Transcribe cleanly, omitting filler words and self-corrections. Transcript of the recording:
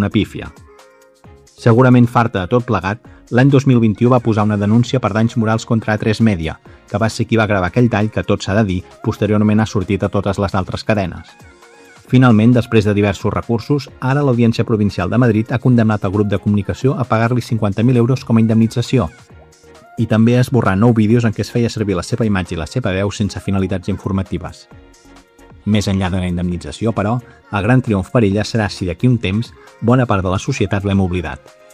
una pífia. Segurament farta de tot plegat, l'any 2021 va posar una denúncia per danys morals contra A3 Media, que va ser qui va gravar aquell tall que, tot s'ha de dir, posteriorment ha sortit a totes les altres cadenes. Finalment, després de diversos recursos, ara l'Audiència Provincial de Madrid ha condemnat el grup de comunicació a pagar-li 50.000 euros com a indemnització i també a esborrar 9 vídeos en què es feia servir la seva imatge i la seva veu sense finalitats informatives. Més enllà de la indemnització, però, el gran triomf per ella serà si d'aquí un temps bona part de la societat l'hem oblidat.